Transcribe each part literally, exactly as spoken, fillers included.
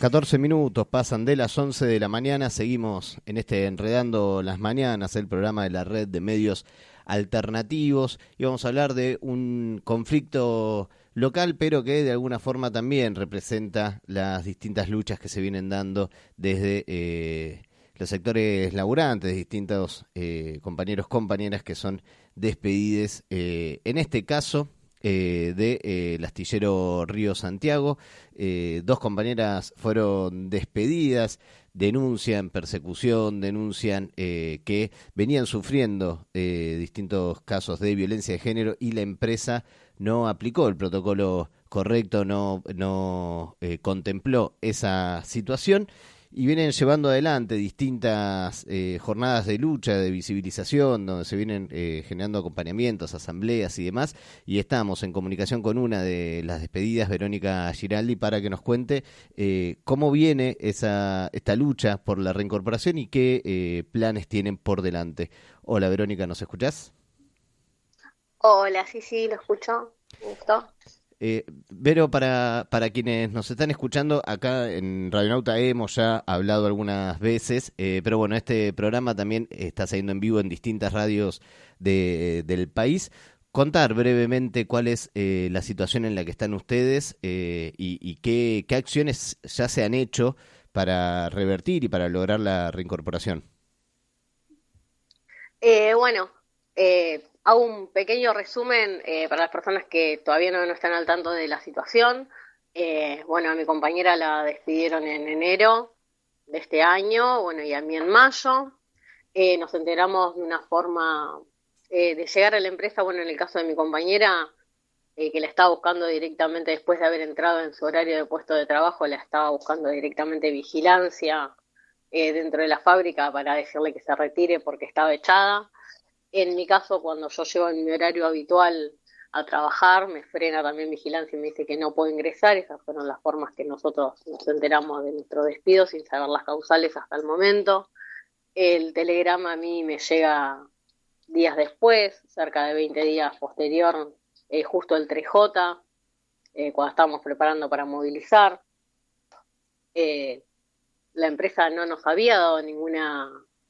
catorce minutos pasan de las once de la mañana, seguimos en este Enredando las Mañanas, el programa de la red de medios alternativos, y vamos a hablar de un conflicto local, pero que de alguna forma también representa las distintas luchas que se vienen dando desde eh, los sectores laburantes, distintos eh, compañeros, compañeras que son despedidos, eh, en este caso eh, de eh, el astillero Río Santiago. Eh, dos compañeras fueron despedidas, denuncian persecución, denuncian eh, que venían sufriendo eh, distintos casos de violencia de género y la empresa no aplicó el protocolo correcto, no, no eh, contempló esa situación. Y vienen llevando adelante distintas eh, jornadas de lucha, de visibilización, donde se vienen eh, generando acompañamientos, asambleas y demás. Y estamos en comunicación con una de las despedidas, Verónica Giraldi, para que nos cuente eh, cómo viene esa esta lucha por la reincorporación y qué eh, planes tienen por delante. Hola Verónica, ¿nos escuchás? Hola, sí, sí, lo escucho. Me gustó. Eh, Vero, para, para quienes nos están escuchando, acá en Radionauta hemos ya hablado algunas veces, eh, pero bueno, este programa también está saliendo en vivo en distintas radios de, del país. Contar brevemente cuál es eh, la situación en la que están ustedes eh, y, y qué, qué acciones ya se han hecho para revertir y para lograr la reincorporación. Eh, bueno, eh, hago un pequeño resumen eh, para las personas que todavía no, no están al tanto de la situación. Eh, bueno, a mi compañera la despidieron en enero de este año, bueno, y a mí en mayo. Eh, nos enteramos de una forma eh, de llegar a la empresa, bueno, en el caso de mi compañera, eh, que la estaba buscando directamente después de haber entrado en su horario de puesto de trabajo, la estaba buscando directamente vigilancia eh, dentro de la fábrica para decirle que se retire porque estaba echada. En mi caso, cuando yo llego en mi horario habitual a trabajar, me frena también vigilancia y me dice que no puedo ingresar. Esas fueron las formas que nosotros nos enteramos de nuestro despido sin saber las causales hasta el momento. El telegrama a mí me llega días después, cerca de veinte días posterior, eh, justo el tres J, eh, cuando estábamos preparando para movilizar. Eh, la empresa no nos había dado ninguna,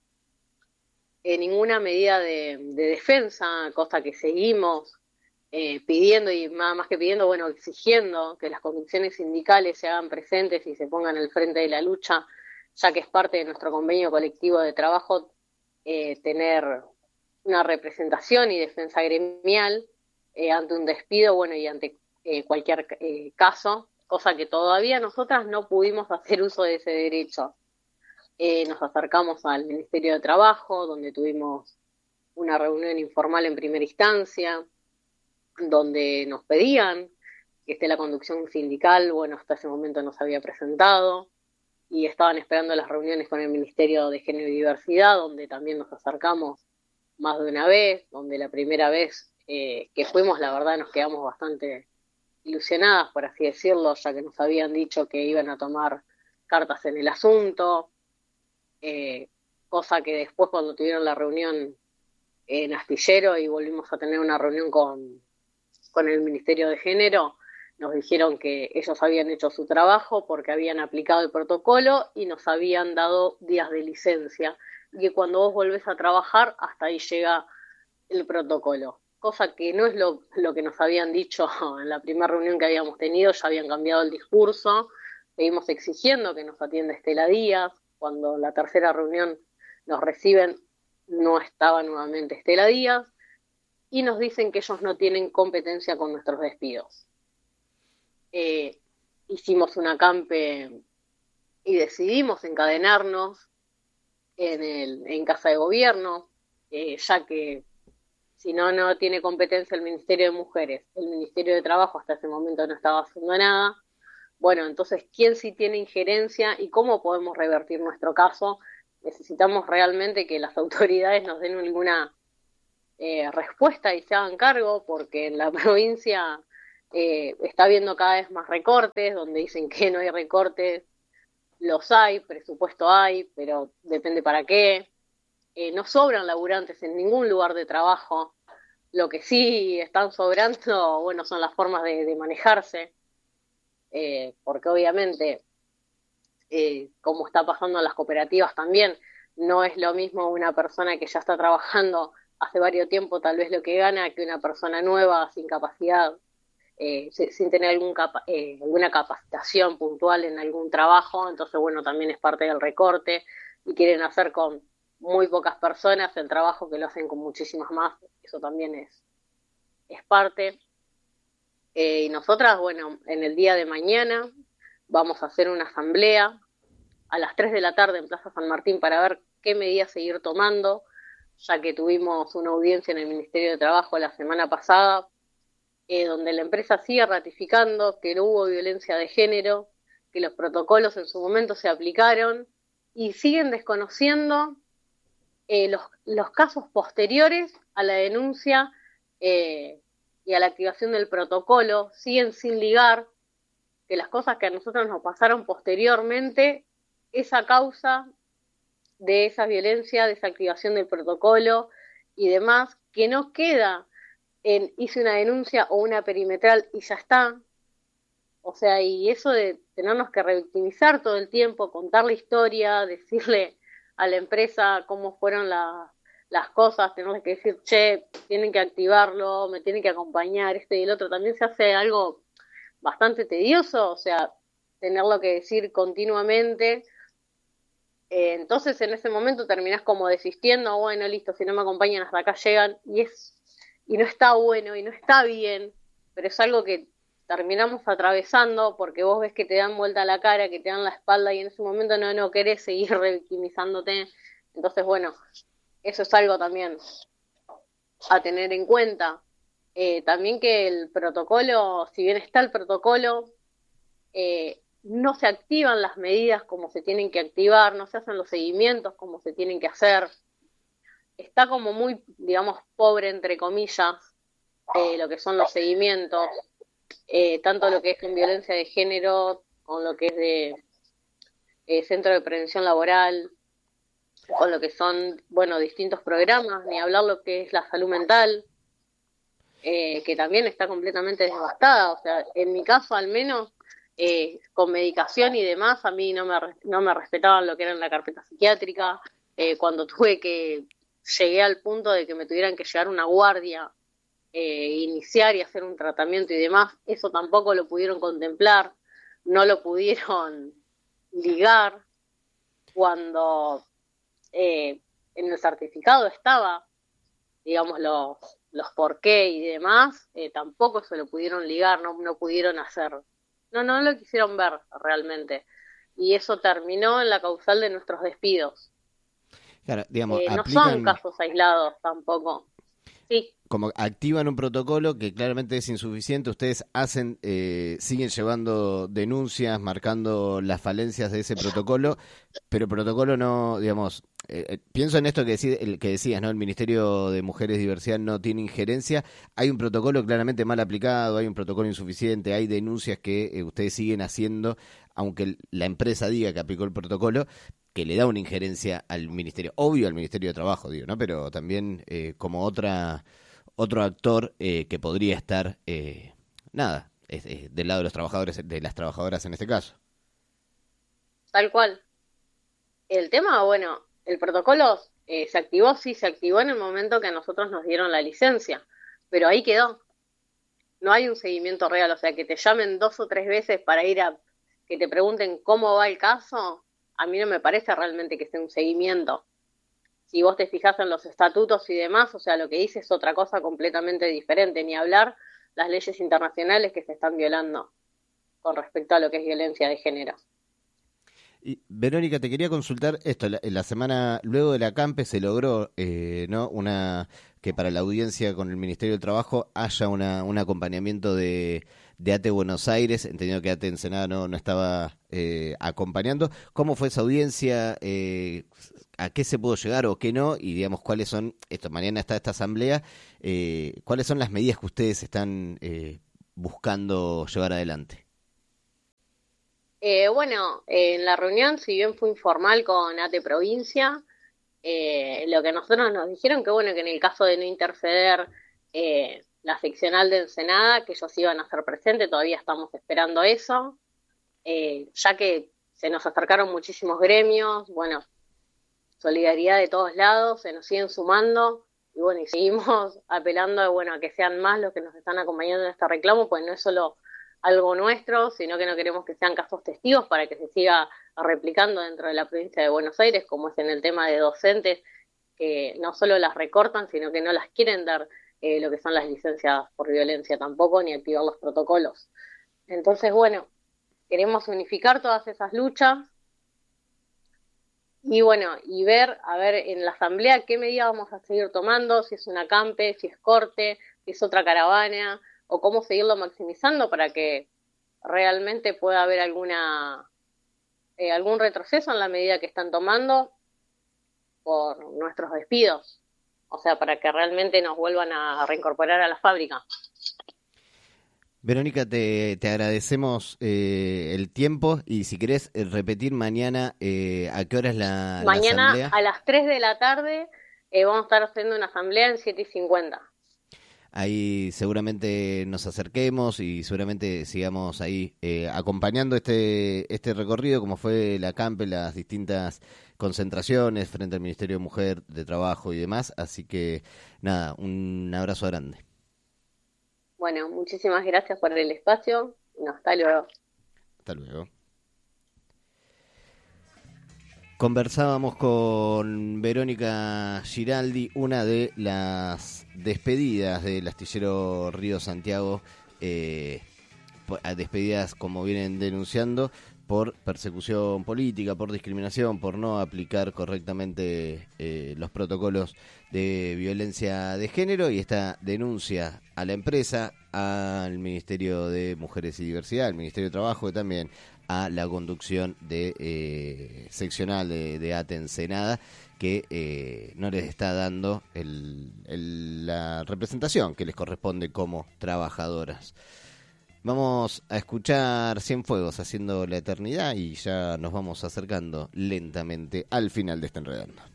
eh, ninguna medida de, de defensa, cosa que seguimos eh, pidiendo y nada más que pidiendo, bueno, exigiendo que las conducciones sindicales se hagan presentes y se pongan al frente de la lucha, ya que es parte de nuestro convenio colectivo de trabajo eh, tener una representación y defensa gremial eh, ante un despido, bueno, y ante eh, cualquier eh, caso, cosa que todavía nosotras no pudimos hacer uso de ese derecho. Eh, nos acercamos al Ministerio de Trabajo, donde tuvimos una reunión informal en primera instancia, donde nos pedían que esté la conducción sindical, bueno, hasta ese momento no se había presentado, y estaban esperando las reuniones con el Ministerio de Género y Diversidad, donde también nos acercamos más de una vez, donde la primera vez eh, que fuimos, la verdad, nos quedamos bastante ilusionadas, por así decirlo, ya que nos habían dicho que iban a tomar cartas en el asunto, eh, cosa que después cuando tuvieron la reunión en Astillero y volvimos a tener una reunión con, con el Ministerio de Género, nos dijeron que ellos habían hecho su trabajo porque habían aplicado el protocolo y nos habían dado días de licencia, y que cuando vos volvés a trabajar, hasta ahí llega el protocolo. Cosa que no es lo, lo que nos habían dicho en la primera reunión que habíamos tenido, ya habían cambiado el discurso, seguimos exigiendo que nos atienda Estela Díaz. Cuando la tercera reunión nos reciben, no estaba nuevamente Estela Díaz, y nos dicen que ellos no tienen competencia con nuestros despidos. Eh, hicimos un acampe y decidimos encadenarnos en, el, en Casa de Gobierno, eh, ya que si no, no tiene competencia el Ministerio de Mujeres, el Ministerio de Trabajo hasta ese momento no estaba haciendo nada. Bueno, entonces, ¿quién sí tiene injerencia y cómo podemos revertir nuestro caso? Necesitamos realmente que las autoridades nos den ninguna eh, respuesta y se hagan cargo, porque en la provincia eh, está habiendo cada vez más recortes, donde dicen que no hay recortes, los hay, presupuesto hay, pero depende para qué. Eh, no sobran laburantes en ningún lugar de trabajo. Lo que sí están sobrando, bueno, son las formas de, de manejarse, eh, porque obviamente eh, como está pasando en las cooperativas también. No es lo mismo una persona que ya está trabajando hace varios tiempo, tal vez lo que gana, que una persona nueva, sin capacidad, eh, sin tener algún capa eh, alguna capacitación puntual en algún trabajo. Entonces, bueno, también es parte del recorte y quieren hacer con muy pocas personas el trabajo que lo hacen con muchísimas más. Eso también es, es parte. Eh, y nosotras, bueno, en el día de mañana vamos a hacer una asamblea a las tres de la tarde en Plaza San Martín para ver qué medidas seguir tomando, ya que tuvimos una audiencia en el Ministerio de Trabajo la semana pasada, eh, donde la empresa sigue ratificando que no hubo violencia de género, que los protocolos en su momento se aplicaron y siguen desconociendo eh, los, los casos posteriores a la denuncia eh, y a la activación del protocolo, siguen sin ligar que las cosas que a nosotros nos pasaron posteriormente, esa causa de esa violencia, de esa activación del protocolo y demás, que no queda en hice una denuncia o una perimetral y ya está. O sea, y eso de tenernos que revictimizar todo el tiempo, contar la historia, decirle a la empresa cómo fueron la, las cosas, tenerles que decir, che, tienen que activarlo, me tienen que acompañar, este y el otro, también se hace algo bastante tedioso, o sea, tenerlo que decir continuamente. Eh, entonces en ese momento terminás como desistiendo, bueno, listo, si no me acompañan hasta acá llegan, y es, y no está bueno, y no está bien, pero es algo que terminamos atravesando porque vos ves que te dan vuelta la cara, que te dan la espalda, y en ese momento no, no querés seguir revictimizándote. Entonces, bueno, eso es algo también a tener en cuenta. Eh, también que el protocolo, si bien está el protocolo, eh, no se activan las medidas como se tienen que activar, no se hacen los seguimientos como se tienen que hacer. Está como muy, digamos, pobre, entre comillas, eh, lo que son los seguimientos, eh, tanto lo que es con violencia de género, con lo que es de eh, centro de prevención laboral, con lo que son, bueno, distintos programas, ni hablar lo que es la salud mental, eh, que también está completamente devastada. O sea, en mi caso al menos, eh, con medicación y demás, a mí no me, no me respetaban lo que era en la carpeta psiquiátrica. Eh, cuando tuve que, llegué al punto de que me tuvieran que llevar una guardia, eh, iniciar y hacer un tratamiento y demás, eso tampoco lo pudieron contemplar, no lo pudieron ligar, cuando eh, en el certificado estaba, digamos, los, los por qué y demás, eh, tampoco se lo pudieron ligar, no, no pudieron hacer, no, no lo quisieron ver realmente. Y eso terminó en la causal de nuestros despidos. Claro, digamos, Eh, no son aplican, casos aislados tampoco. Sí. como activan un protocolo que claramente es insuficiente. Ustedes hacen, eh, siguen llevando denuncias, marcando las falencias de ese protocolo, pero el protocolo no, digamos, eh, eh, pienso en esto que, decí, el, que decías, ¿no? El Ministerio de Mujeres y Diversidad no tiene injerencia. Hay un protocolo claramente mal aplicado, hay un protocolo insuficiente, hay denuncias que eh, ustedes siguen haciendo, aunque la empresa diga que aplicó el protocolo, que le da una injerencia al Ministerio, obvio al Ministerio de Trabajo, digo, ¿no? Pero también eh, como otra otro actor eh, que podría estar, eh, nada, es, es del lado de los trabajadores, de las trabajadoras en este caso. Tal cual. El tema, bueno, el protocolo eh, se activó, sí, se activó en el momento que a nosotros nos dieron la licencia, pero ahí quedó. No hay un seguimiento real, o sea, que te llamen dos o tres veces para ir a que te pregunten cómo va el caso, a mí no me parece realmente que sea un seguimiento. Si vos te fijas en los estatutos y demás, o sea, lo que dice es otra cosa completamente diferente, ni hablar las leyes internacionales que se están violando con respecto a lo que es violencia de género. Y, Verónica, te quería consultar esto. La, la semana, luego de la CAMPE se logró, eh, ¿no? Una, que para la audiencia con el Ministerio del Trabajo haya una, un acompañamiento de, de ATE Buenos Aires, entendiendo que ATE Ensenada no, no estaba eh, acompañando. ¿Cómo fue esa audiencia? Eh, ¿A qué se pudo llegar o qué no? Y digamos, ¿cuáles son, esto, mañana está esta asamblea, eh, ¿cuáles son las medidas que ustedes están eh, buscando llevar adelante? Eh, bueno, eh, en la reunión, si bien fue informal con ATE Provincia, eh, lo que nosotros nos dijeron que bueno, que en el caso de no interceder eh, la seccional de Ensenada, que ellos iban a ser presentes, todavía estamos esperando eso, eh, ya que se nos acercaron muchísimos gremios, bueno, solidaridad de todos lados, se nos siguen sumando, y bueno, y seguimos apelando bueno, a que sean más los que nos están acompañando en este reclamo, pues no es solo algo nuestro, sino que no queremos que sean casos testigos para que se siga replicando dentro de la provincia de Buenos Aires, como es en el tema de docentes, que no solo las recortan, sino que no las quieren dar eh, lo que son las licencias por violencia tampoco, ni activar los protocolos. Entonces, bueno, queremos unificar todas esas luchas y bueno, y ver, a ver en la asamblea qué medida vamos a seguir tomando, si es una acampe, si es corte, si es otra caravana, o cómo seguirlo maximizando para que realmente pueda haber alguna eh, algún retroceso en la medida que están tomando por nuestros despidos, o sea, para que realmente nos vuelvan a reincorporar a la fábrica. Verónica, te, te agradecemos eh, el tiempo y si querés eh, repetir mañana eh, a qué hora es la, mañana la asamblea. A las tres de la tarde eh, vamos a estar haciendo una asamblea en siete y cincuenta. Ahí seguramente nos acerquemos y seguramente sigamos ahí eh, acompañando este este recorrido, como fue la acampe, las distintas concentraciones frente al Ministerio de Mujer, de Trabajo y demás. Así que nada, un abrazo grande. Bueno, muchísimas gracias por el espacio. No, hasta luego. Hasta luego. Conversábamos con Verónica Giraldi, una de las despedidas del astillero Río Santiago, eh, despedidas, como vienen denunciando, por persecución política, por discriminación, por no aplicar correctamente eh, los protocolos de violencia de género, y esta denuncia a la empresa, al Ministerio de Mujeres y Diversidad, al Ministerio de Trabajo y también a la conducción de eh, seccional de, de A T E Ensenada, que eh, no les está dando el, el, la representación que les corresponde como trabajadoras. Vamos a escuchar Cienfuegos haciendo La Eternidad y ya nos vamos acercando lentamente al final de este Enredando.